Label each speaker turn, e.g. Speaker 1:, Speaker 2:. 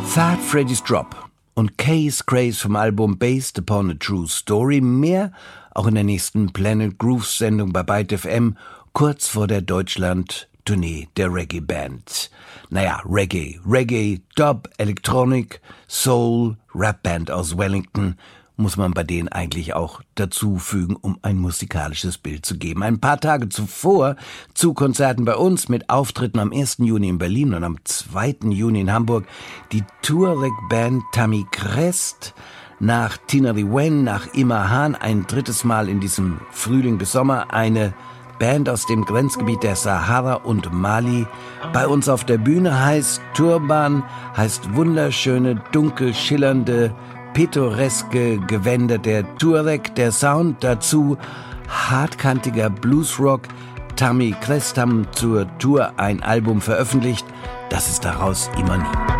Speaker 1: Fat Freddy's Drop und Case Craze vom Album Based Upon a True Story. Mehr auch in der nächsten Planet Grooves Sendung bei Byte FM, kurz vor der Deutschland-Tournee der Reggae-Band. Naja, Reggae, Dub, Electronic, Soul, Rap-Band aus Wellington, muss man bei denen eigentlich auch dazu fügen, um ein musikalisches Bild zu geben. Ein paar Tage zuvor zu Konzerten bei uns mit Auftritten am 1. Juni in Berlin und am 2. Juni in Hamburg die Tuareg-Band Tammy Crest, nach Tinari Wen, nach Ima Hahn, ein drittes Mal in diesem Frühling bis Sommer eine Band aus dem Grenzgebiet der Sahara und Mali. Bei uns auf der Bühne heißt Turban, heißt wunderschöne, dunkel schillernde, pittoreske Gewänder der Tuareg, der Sound dazu hartkantiger Bluesrock. Tammy Crest haben zur Tour ein Album veröffentlicht, das ist daraus Imani.